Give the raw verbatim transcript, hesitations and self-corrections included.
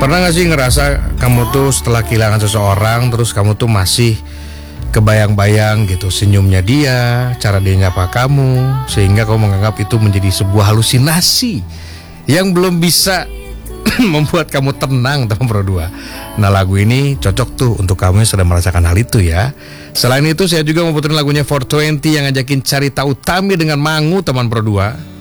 Pernah gak sih ngerasa kamu tuh setelah kehilangan seseorang, terus kamu tuh masih kebayang-bayang gitu senyumnya dia, cara dia nyapa kamu, sehingga kamu menganggap itu menjadi sebuah halusinasi yang belum bisa membuat kamu tenang, teman Pro dua. Nah, lagu ini cocok tuh untuk kamu yang sedang merasakan hal itu ya. Selain itu, saya juga mau puterin lagunya four twenty yang ngajakin Carita Utami dengan Mangu, teman Pro dua.